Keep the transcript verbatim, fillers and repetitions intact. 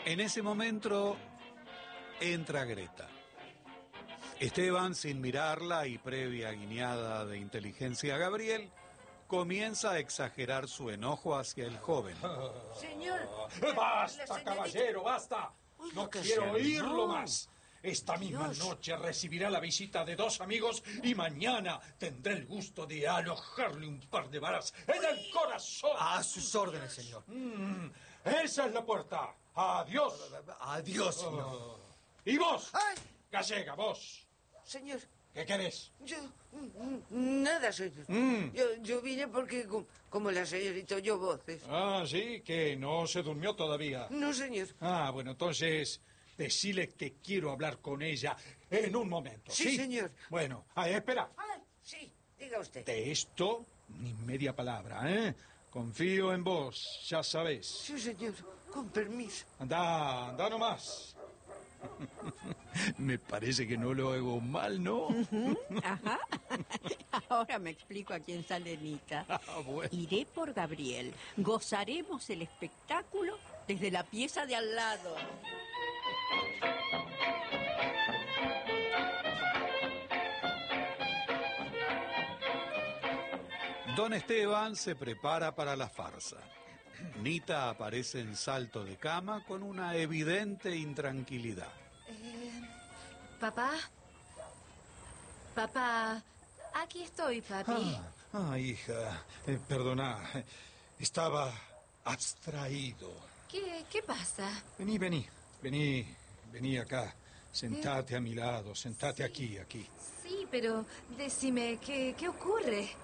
En ese momento entra Greta. Esteban, sin mirarla y previa guiñada de inteligencia a Gabriel, comienza a exagerar su enojo hacia el joven. Señor. ¡Basta, señorita... caballero, basta! Oiga, no quiero oírlo no. más. Esta Dios. misma noche recibirá la visita de dos amigos y mañana tendré el gusto de alojarle un par de varas en el corazón. A sus órdenes, señor. Mm, esa es la puerta. Adiós. Adiós, señor. Oh. ¿Y vos? Ay. Gallega, vos. Señor. ¿Qué querés? Yo... Nada, señor. Mm. Yo, yo vine porque, como la señorita oyó voces. Ah, ¿sí? ¿Que no se durmió todavía? No, señor. Ah, bueno, entonces... Decile que quiero hablar con ella en un momento. Sí, sí señor. Bueno, ah, espera. Ay, sí, diga usted. De esto, ni media palabra, ¿eh? Confío en vos, ya sabés. Sí, señor, con permiso. Anda, anda nomás. Me parece que no lo hago mal, ¿no? Uh-huh, ajá. Ahora me explico a quién sale Nita. Ah, bueno. Iré por Gabriel. Gozaremos el espectáculo desde la pieza de al lado. Don Esteban se prepara para la farsa. Nita aparece en salto de cama con una evidente intranquilidad. Eh, ¿Papá? Papá, aquí estoy, papi. Ah, ah hija, eh, perdona, estaba abstraído. ¿Qué, qué pasa? Vení, vení, vení, vení acá. Sentate ¿Eh? a mi lado, sentate sí, aquí, aquí. Sí, pero decime, ¿qué, qué ocurre?